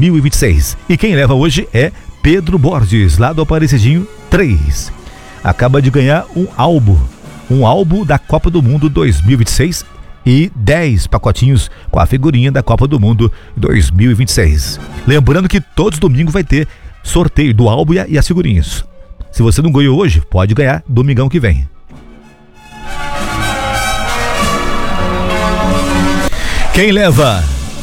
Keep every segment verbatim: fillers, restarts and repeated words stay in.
mil e vinte e seis. E quem leva hoje é Pedro Borges, lá do Aparecidinho três. Acaba de ganhar um álbum, um álbum da Copa do Mundo dois mil e vinte e seis e dez pacotinhos com a figurinha da Copa do Mundo dois mil e vinte e seis. Lembrando que todos os domingos vai ter sorteio do álbum e as figurinhas. Se você não ganhou hoje, pode ganhar domingão que vem. Quem leva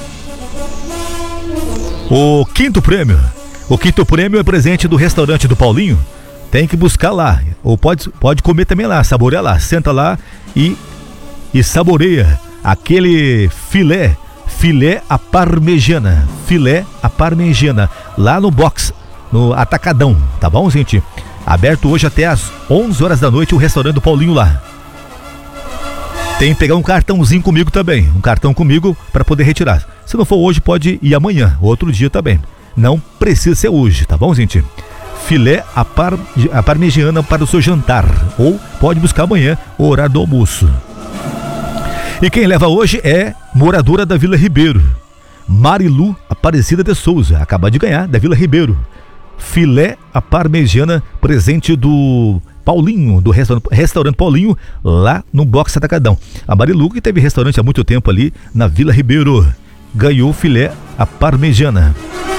o quinto prêmio? O quinto prêmio é presente do restaurante do Paulinho. Tem que buscar lá, ou pode, pode comer também lá, saborear lá. Senta lá e, e saboreia aquele filé, filé à parmegiana, filé à parmegiana, lá no box, no Atacadão, tá bom, gente? Aberto hoje até às onze horas da noite o restaurante do Paulinho lá. Tem que pegar um cartãozinho comigo também, um cartão comigo para poder retirar. Se não for hoje, pode ir amanhã, outro dia também. Não precisa ser hoje, tá bom, gente? Filé à, par, à parmegiana para o seu jantar, ou pode buscar amanhã o horário do almoço. E quem leva hoje é moradora da Vila Ribeiro, Marilu Aparecida de Souza, acaba de ganhar da Vila Ribeiro. Filé à parmegiana, presente do Paulinho, do restaurante, restaurante Paulinho, lá no Box Atacadão. A Marilu, que teve restaurante há muito tempo ali na Vila Ribeiro, ganhou filé à parmegiana.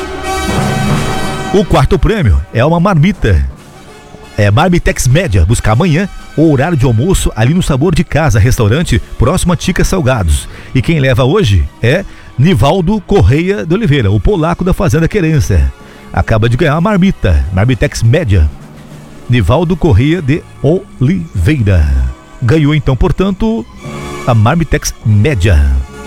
O quarto prêmio é uma marmita, é Marmitex Média. Buscar amanhã o horário de almoço ali no Sabor de Casa, restaurante próximo a Tica Salgados. E quem leva hoje é Nivaldo Correia de Oliveira, o polaco da Fazenda Querência. Acaba de ganhar a marmita, Marmitex Média. Nivaldo Correia de Oliveira ganhou então, portanto, a Marmitex Média.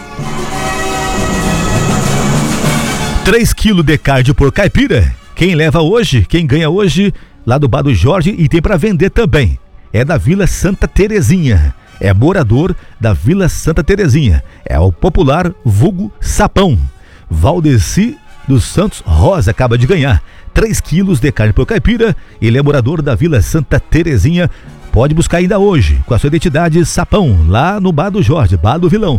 três quilos de carne de porco caipira. Quem leva hoje, quem ganha hoje, lá do Bar do Jorge, e tem para vender também, é da Vila Santa Terezinha. É morador da Vila Santa Terezinha. É o popular vulgo Sapão. Valdeci dos Santos Rosa acaba de ganhar três quilos de carne por caipira. Ele é morador da Vila Santa Terezinha. Pode buscar ainda hoje, com a sua identidade Sapão, lá no Bar do Jorge, Bar do Vilão.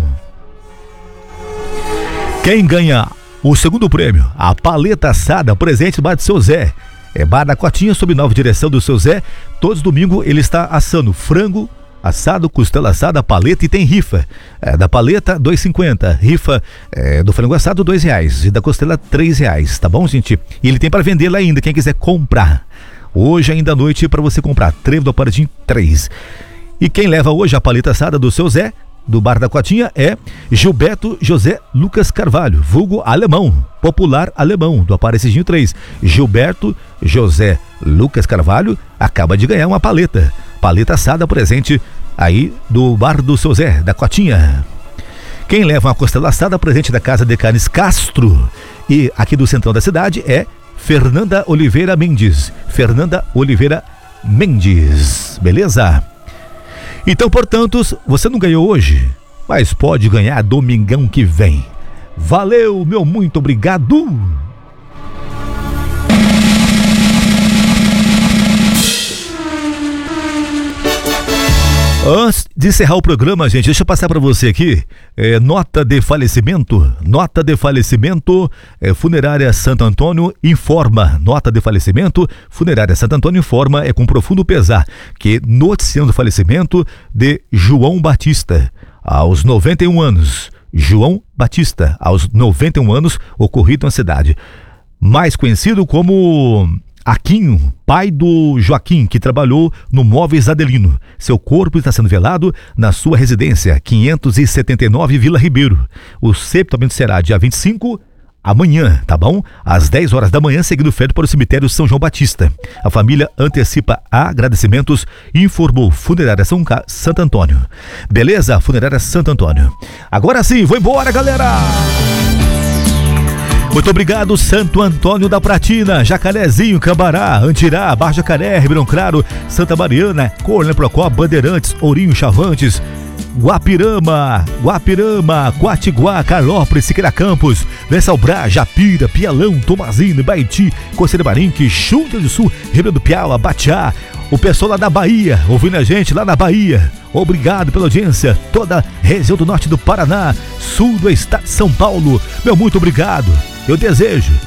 Quem ganha o segundo prêmio, a paleta assada, presente do Bar do Seu Zé. É Bar da Cotinha, sob nova direção do Seu Zé. Todos domingo ele está assando frango assado, costela assada, paleta, e tem rifa. É, da paleta, dois reais e cinquenta centavos. Rifa é, do frango assado, dois reais. E da costela, três reais. Tá bom, gente? E ele tem para vender lá ainda, quem quiser comprar. Hoje ainda à noite para você comprar. Trevo do Aparecidinho três. E quem leva hoje a paleta assada do Seu Zé, do Bar da Cotinha, é Gilberto José Lucas Carvalho, vulgo alemão, popular alemão, do Aparecidinho três. Gilberto José Lucas Carvalho acaba de ganhar uma paleta, paleta assada presente aí do Bar do Seu Zé, da Cotinha. Quem leva uma costela assada presente da Casa de Carnes Castro e aqui do centrão da cidade é Fernanda Oliveira Mendes. Fernanda Oliveira Mendes, beleza? Então, portanto, você não ganhou hoje, mas pode ganhar domingão que vem. Valeu, meu muito obrigado! Antes de encerrar o programa, gente, deixa eu passar para você aqui, é, nota de falecimento, nota de falecimento, é, Funerária Santo Antônio informa, nota de falecimento, Funerária Santo Antônio informa, é com profundo pesar, que noticiando o falecimento de João Batista, aos noventa e um anos, João Batista, aos noventa e um anos, ocorrido na cidade, mais conhecido como Aquinho, pai do Joaquim, que trabalhou no Móveis Adelino. Seu corpo está sendo velado na sua residência, quinhentos e setenta e nove Vila Ribeiro. O sepultamento será dia vinte e cinco, amanhã, tá bom? Às dez horas da manhã, seguindo feito para o cemitério São João Batista. A família antecipa agradecimentos e informou Funerária São Ca... Santo Antônio. Beleza? Funerária Santo Antônio. Agora sim, vou embora, galera! Muito obrigado, Santo Antônio da Pratina, Jacarezinho, Cambará, Antirá, Barra Jacaré, Ribeirão Claro, Santa Mariana, Coronel Procó, Bandeirantes, Ourinho, Chavantes, Guapirama, Guapirama, Quatiguá, Carlópolis, Siqueira Campos, Vessalbrá, Japira, Pialão, Tomazina, Baiti, Conselho Marinque, Junta do Sul, Ribeirão do Piauá, Batiá, o pessoal lá da Bahia, ouvindo a gente lá na Bahia. Obrigado pela audiência, toda a região do norte do Paraná, sul do estado de São Paulo, meu muito obrigado. Eu desejo